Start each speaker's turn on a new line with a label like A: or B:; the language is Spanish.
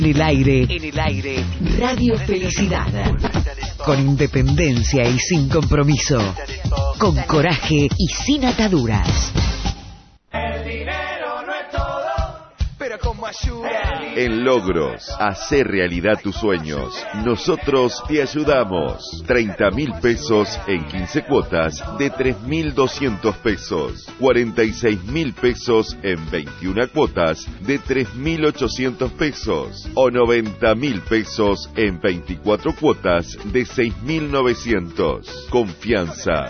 A: En el aire, Radio Felicidad. Con independencia y sin compromiso. Con coraje y sin ataduras.
B: El dinero no es todo, pero como ayuda.
C: En Logros, hacer realidad tus sueños. Nosotros te ayudamos. 30.000 pesos en 15 cuotas de 3.200 pesos. 46.000 pesos en 21 cuotas de 3.800 pesos. O 90.000 pesos en 24 cuotas de 6.900. Confianza,